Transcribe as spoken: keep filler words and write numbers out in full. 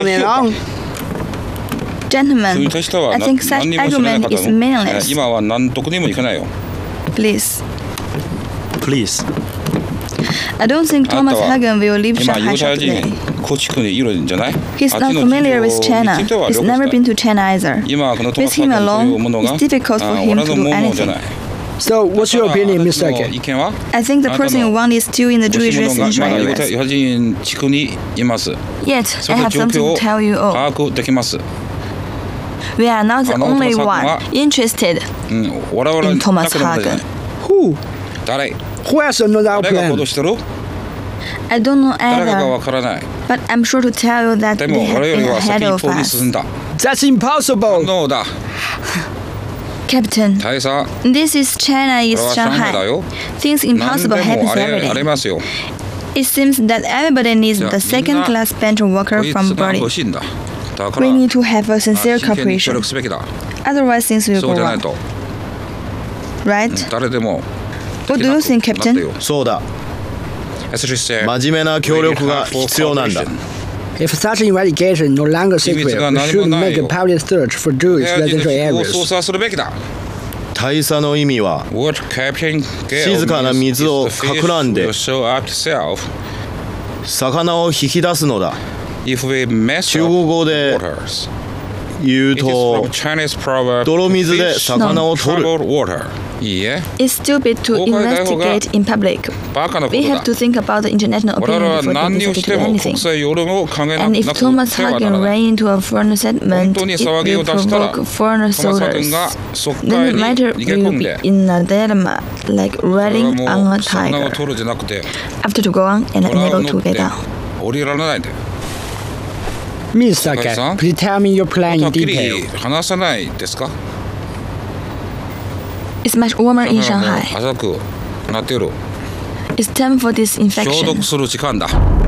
wrong. Gentlemen, I think such argument is meaningless. 今は何とにも行かないよ。 Please. Please. I don't think Thomas Hagen will leave Shanghai today. He's not familiar with China. He's never been to China either. With him alone, it's difficult for him to do anything. So, what's your opinion, Mister Ake? I think the person you want is still in the Jewish residential areas. Yet, I have something to tell you all. We are not the only one interested in Thomas Hagen. Who? Who has another plan? I don't know either, but I'm sure to tell you that they have been ahead of us. That's impossible! Captain, this is China, is Shanghai. Things impossible happens every day. It seems that everybody needs the second-class bench worker from Berlin. We need to have a sincere cooperation. Otherwise, things will go wrong. Right? What do you think, Captain? そうだ。真面目な協力が必要なんだ。 If such investigation no longer secret, we should make a public search for Jewish residential areas. 大佐の意味は静かな水をかく乱で魚を引き出すのだ。中国語で言うと泥水で魚を取る。 It's stupid to investigate in public. We have to think about the international opinion before they decide to do anything. And if Thomas Hagen ran into a foreign settlement, it will provoke foreign soldiers. Then the matter will be in a dilemma, like riding on a tiger, after to go on and unable to get down. Mister Ake, please tell me your plan in detail. It's much warmer in Shanghai. It's time for disinfection.